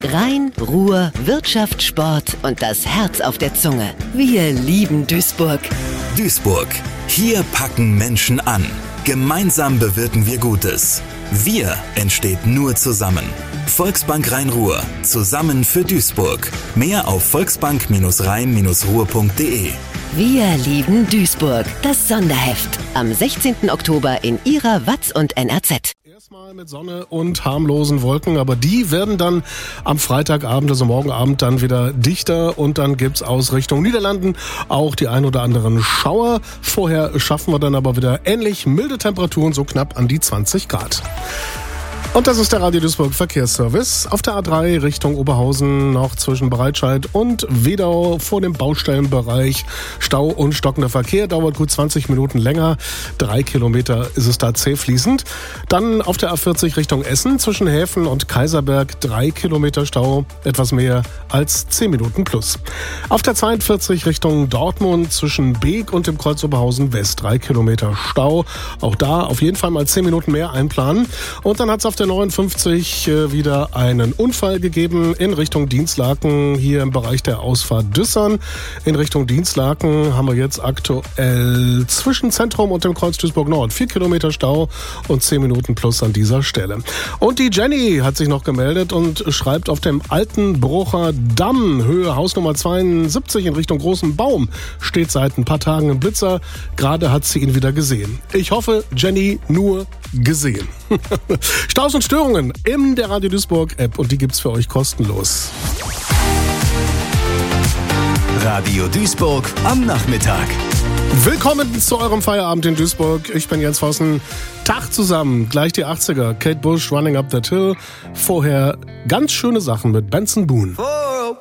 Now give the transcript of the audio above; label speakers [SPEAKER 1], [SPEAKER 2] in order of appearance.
[SPEAKER 1] Rhein, Ruhr, Wirtschaft, Sport und das Herz auf der Zunge. Wir lieben Duisburg.
[SPEAKER 2] Duisburg. Hier packen Menschen an. Gemeinsam bewirken wir Gutes. Wir entsteht nur zusammen. Volksbank Rhein-Ruhr. Zusammen für Duisburg. Mehr auf volksbank-rhein-ruhr.de.
[SPEAKER 1] Wir lieben Duisburg. Das Sonderheft. Am 16. Oktober in Ihrer Watz und NRZ.
[SPEAKER 3] Erstmal mit Sonne und harmlosen Wolken, aber die werden dann am Freitagabend, also morgen Abend, dann wieder dichter und dann gibt's aus Richtung Niederlanden auch die ein oder anderen Schauer. Vorher schaffen wir dann aber wieder ähnlich milde Temperaturen, so knapp an die 20 Grad. Und das ist der Radio Duisburg Verkehrsservice. Auf der A3 Richtung Oberhausen noch zwischen Breitscheid und Wedau vor dem Baustellenbereich Stau und stockender Verkehr. Dauert gut 20 Minuten länger. 3 Kilometer ist es da zäh fließend. Dann auf der A40 Richtung Essen zwischen Häfen und Kaiserberg 3 Kilometer Stau. Etwas mehr als 10 Minuten plus. Auf der 42 Richtung Dortmund zwischen Beek und dem Kreuz Oberhausen West 3 Kilometer Stau. Auch da auf jeden Fall mal 10 Minuten mehr einplanen. Und dann hat es auf der 59 wieder einen Unfall gegeben in Richtung Dienstlaken, hier im Bereich der Ausfahrt Düssern. In Richtung Dienstlaken haben wir jetzt aktuell zwischen Zentrum und dem Kreuz Duisburg Nord 4 Kilometer Stau und 10 Minuten plus an dieser Stelle. Und die Jenny hat sich noch gemeldet und schreibt, auf dem Altenbrucher Damm, Höhe Hausnummer 72 in Richtung Großen Baum, steht seit ein paar Tagen ein Blitzer. Gerade hat sie ihn wieder gesehen. Ich hoffe, Jenny, nur gesehen. Staus und Störungen in der Radio Duisburg App und die gibt's für euch kostenlos.
[SPEAKER 2] Radio Duisburg am Nachmittag.
[SPEAKER 3] Willkommen zu eurem Feierabend in Duisburg. Ich bin Jens Vossen. Tag zusammen, gleich die 80er. Kate Bush, Running Up That Hill. Vorher ganz schöne Sachen mit Benson Boone.